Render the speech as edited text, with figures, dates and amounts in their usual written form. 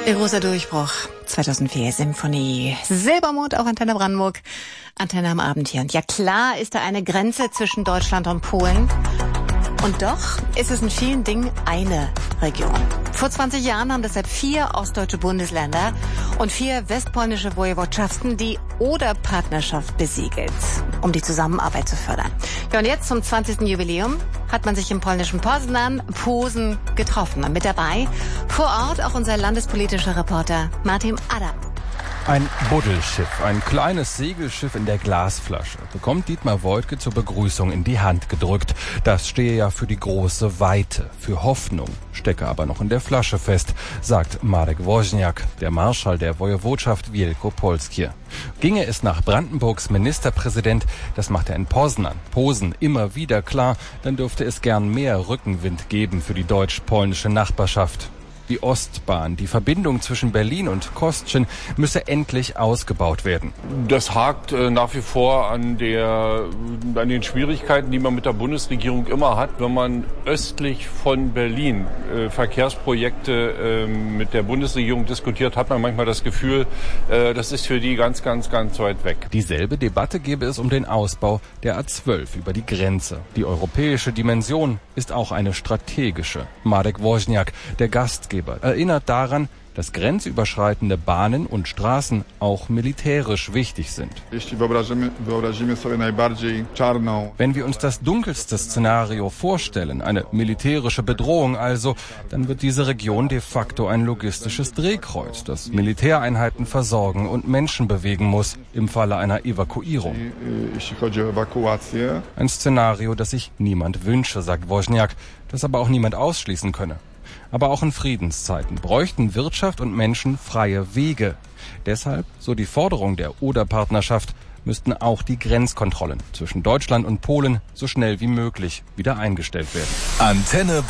Ihr großer Durchbruch 2004, Symphonie Silbermond auf Antenne Brandenburg, Antenne am Abend hier. Und ja klar ist da eine Grenze zwischen Deutschland und Polen. Und doch ist es in vielen Dingen eine Region. Vor 20 Jahren haben deshalb 4 ostdeutsche Bundesländer und 4 westpolnische Wojewodschaften die Oder-Partnerschaft besiegelt, um die Zusammenarbeit zu fördern. Ja, und jetzt zum 20. Jubiläum hat man sich im polnischen Posen getroffen. Und mit dabei vor Ort auch unser landespolitischer Reporter Martin Adam. Ein Buddelschiff, ein kleines Segelschiff in der Glasflasche, bekommt Dietmar Woidke zur Begrüßung in die Hand gedrückt. Das stehe ja für die große Weite, für Hoffnung, stecke aber noch in der Flasche fest, sagt Marek Woźniak, der Marschall der Wojewodschaft Wielkopolskie. Ginge es nach Brandenburgs Ministerpräsident, das macht er in Posen immer wieder klar, dann dürfte es gern mehr Rückenwind geben für die deutsch-polnische Nachbarschaft. Die Ostbahn, die Verbindung zwischen Berlin und Kostrzyn, müsse endlich ausgebaut werden. Das hakt nach wie vor an den Schwierigkeiten, die man mit der Bundesregierung immer hat, wenn man östlich von Berlin Verkehrsprojekte mit der Bundesregierung diskutiert, hat man manchmal das Gefühl, das ist für die ganz, ganz, ganz weit weg. Dieselbe Debatte gäbe es um den Ausbau der A12 über die Grenze. Die europäische Dimension ist auch eine strategische. Marek Woźniak, der Gastgeber, erinnert daran, dass grenzüberschreitende Bahnen und Straßen auch militärisch wichtig sind. Wenn wir uns das dunkelste Szenario vorstellen, eine militärische Bedrohung also, dann wird diese Region de facto ein logistisches Drehkreuz, das Militäreinheiten versorgen und Menschen bewegen muss im Falle einer Evakuierung. Ein Szenario, das sich niemand wünsche, sagt Woźniak, das aber auch niemand ausschließen könne. Aber auch in Friedenszeiten bräuchten Wirtschaft und Menschen freie Wege. Deshalb, so die Forderung der Oder-Partnerschaft, müssten auch die Grenzkontrollen zwischen Deutschland und Polen so schnell wie möglich wieder eingestellt werden. Antenne